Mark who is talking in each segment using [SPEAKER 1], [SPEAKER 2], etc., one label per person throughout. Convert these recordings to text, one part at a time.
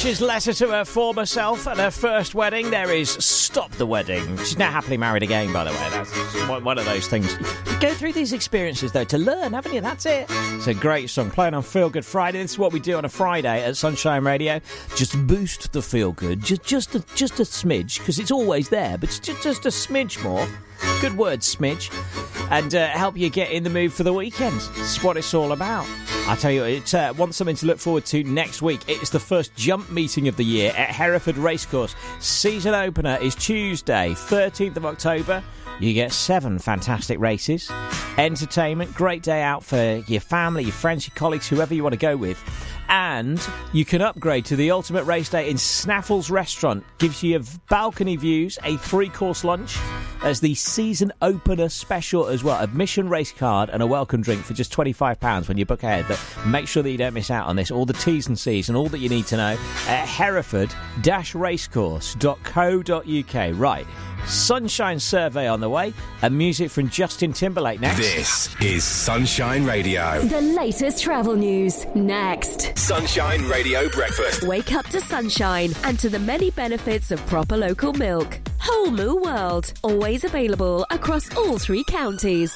[SPEAKER 1] Tasha's letter to her former self at her first wedding. There is Stop the Wedding. She's now happily married again, by the way. That's one of those things. You go through these experiences, though, to learn, haven't you? That's it. It's a great song. Playing on Feel Good Friday. This is what we do on a Friday at Sunshine Radio. Just boost the feel good. Just a smidge, because it's always there, but just a smidge more. Good word, smidge. And help you get in the mood for the weekend. That's what it's all about. I tell you, it's something to look forward to next week. It's the first jump meeting of the year at Hereford Racecourse. Season opener is Tuesday, 13th of October. You get 7 fantastic races, entertainment, great day out for your family, your friends, your colleagues, whoever you want to go with. And you can upgrade to the ultimate race day in Snaffles Restaurant. Gives you balcony views, a 3-course lunch. There's the season opener special as well. Admission race card and a welcome drink for just £25 when you book ahead. But make sure that you don't miss out on this. All the T's and C's and all that you need to know at hereford-racecourse.co.uk. Right. Sunshine Survey on the way, and music from Justin Timberlake next.
[SPEAKER 2] This is Sunshine Radio.
[SPEAKER 3] The latest travel news next.
[SPEAKER 2] Sunshine Radio Breakfast.
[SPEAKER 3] Wake up to sunshine and to the many benefits of proper local milk. Whole Moo World, always available across all 3 counties.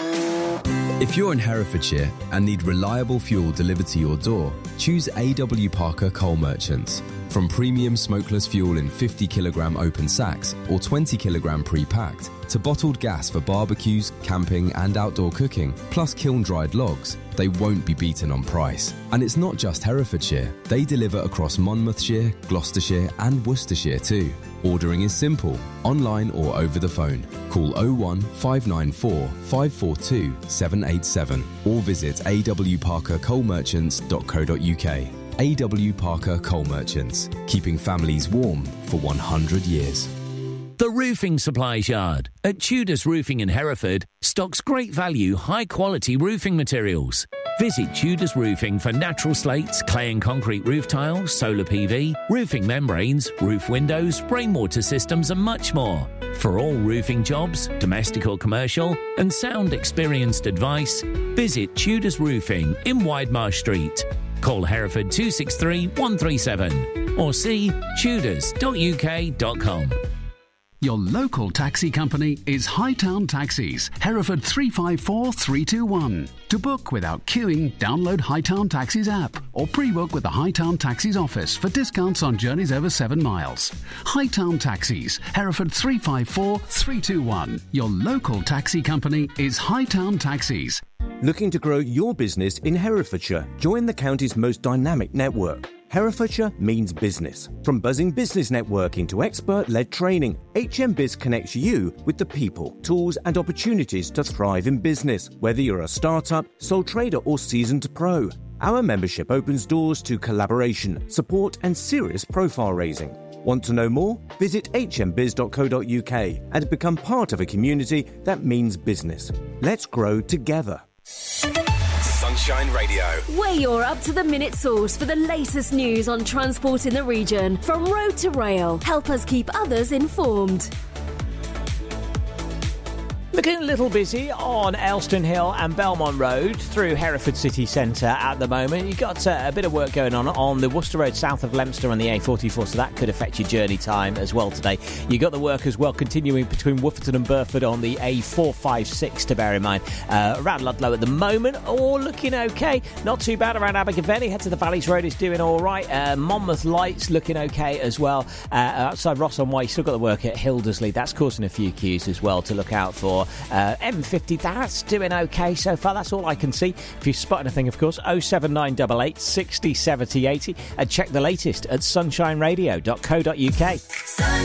[SPEAKER 4] If you're in Herefordshire and need reliable fuel delivered to your door, choose AW Parker Coal Merchants. From premium smokeless fuel in 50kg open sacks or 20kg pre-packed, to bottled gas for barbecues, camping and outdoor cooking, plus kiln-dried logs, they won't be beaten on price. And it's not just Herefordshire. They deliver across Monmouthshire, Gloucestershire and Worcestershire too. Ordering is simple, online or over the phone. Call 01 594 542 787 or visit awparkercoalmerchants.co.uk. AW Parker Coal Merchants, keeping families warm for 100 years.
[SPEAKER 5] The Roofing Supplies Yard at Tudors Roofing in Hereford stocks great value, high-quality roofing materials. Visit Tudors Roofing for natural slates, clay and concrete roof tiles, solar PV, roofing membranes, roof windows, rainwater systems and much more. For all roofing jobs, domestic or commercial, and sound experienced advice, visit Tudors Roofing in Widemarsh Street. Call Hereford 263 137 or see tudors.uk.com.
[SPEAKER 6] Your local taxi company is Hightown Taxis, Hereford 354321. To book without queuing, download Hightown Taxis app or pre-book with the Hightown Taxis office for discounts on journeys over 7 miles. Hightown Taxis, Hereford 354321. Your local taxi company is Hightown Taxis.
[SPEAKER 7] Looking to grow your business in Herefordshire? Join the county's most dynamic network. Herefordshire means business. From buzzing business networking to expert-led training, HMBiz connects you with the people, tools and opportunities to thrive in business, whether you're a startup, sole trader or seasoned pro. Our membership opens doors to collaboration, support and serious profile raising. Want to know more? Visit hmbiz.co.uk and become part of a community that means business. Let's grow together.
[SPEAKER 2] Sunshine Radio.
[SPEAKER 3] We're your up-to-the-minute source for the latest news on transport in the region. From road to rail, help us keep others informed.
[SPEAKER 1] Looking a little busy on Elston Hill and Belmont Road through Hereford City Centre at the moment. You've got a bit of work going on the Worcester Road south of Leominster on the A44, so that could affect your journey time as well today. You've got the work as well continuing between Wufferton and Burford on the A456 to bear in mind. Around Ludlow at the moment, all looking okay. Not too bad around Abergavenny. Head to the Valleys Road is doing all right. Monmouth Lights looking okay as well. Outside Ross on Way, still got the work at Hildersley. That's causing a few queues as well to look out for. M50, that's doing okay so far. That's all I can see. If you spot anything, of course, 07988 60 70 80 and check the latest at sunshineradio.co.uk.